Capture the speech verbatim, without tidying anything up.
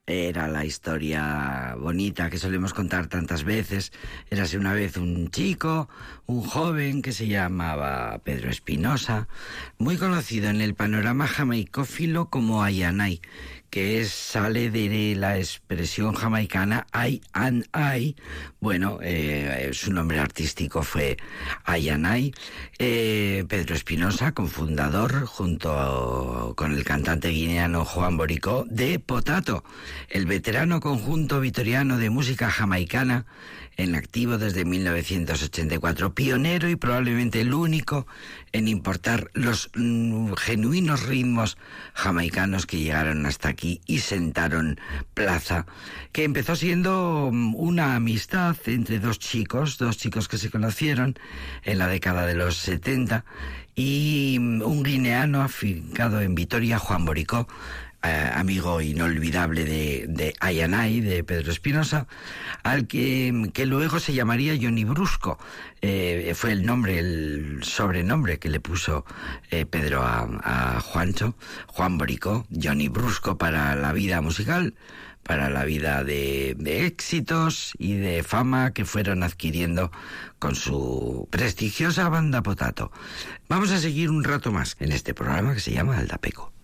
Era la historia bonita que solemos contar tantas veces. Érase una vez un chico, un joven que se llamaba Pedro Espinosa, muy conocido en el panorama jamaicófilo como Ayanay, que es, sale de la expresión jamaicana I and I. Bueno, eh, su nombre artístico fue Ayanay. Eh, Pedro Espinosa, cofundador, junto con el cantante guineano Juan Boricó, de Potato, el veterano conjunto vitoriano de música jamaicana en activo desde mil novecientos ochenta y cuatro, pionero y probablemente el único en importar los mm, genuinos ritmos jamaicanos que llegaron hasta aquí y sentaron plaza, que empezó siendo una amistad entre dos chicos, dos chicos que se conocieron en la década de los setenta, y un guineano afincado en Vitoria, Juan Boricó, Eh, amigo inolvidable de, de Ayanay, de Pedro Espinosa, al que, que luego se llamaría Johnny Brusco. Eh, fue el nombre, el sobrenombre que le puso eh, Pedro a, a Juancho, Juan Boricó, Johnny Brusco, para la vida musical, para la vida de, de éxitos y de fama que fueron adquiriendo con su prestigiosa banda Potato. Vamos a seguir un rato más en este programa que se llama Aldapeco.